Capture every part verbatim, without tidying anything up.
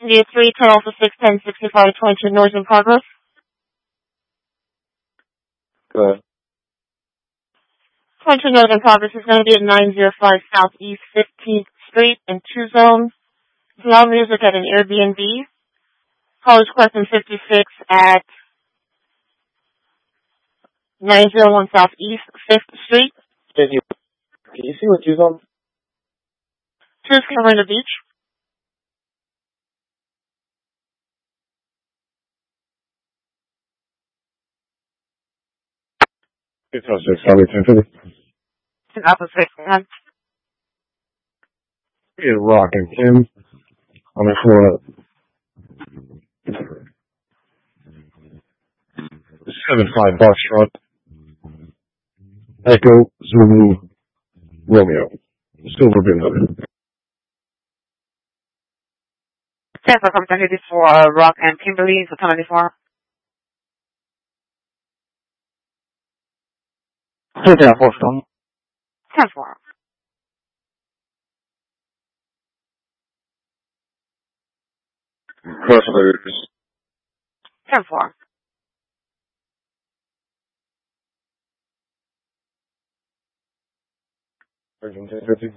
India three, ten Alpha six, ten sixty-five, twenty-two, noise in progress. Good. twenty-two noise in progress is going to be at nine oh five Southeast fifteenth Street in two zones. Loud music at an Airbnb. College Question fifty-six at nine oh one Southeast fifth Street. Can you, can you see what you're on? Two is Carolina Beach. It's on six, Charlie ten fifty. Ten Alpha six, one. Yeah, Rock and Kim. On the floor. Seven five Foxtrot. Echo Zulu Romeo. Silver Bingo. ten for opportunity for uh, Rock and Kimberly for ten ninety-four. ten four Stone. ten four. Crossfires. ten four. Virgin ten fifty.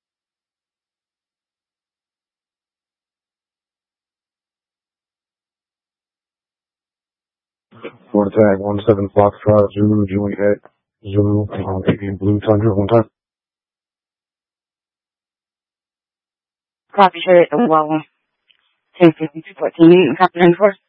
Florida tag one seven Foxtrot Zulu Juliet Zulu on eighteen Blue Tundra one time. Copy, sure. Well, ten fifty-two fourteen. Copy, ninety-four.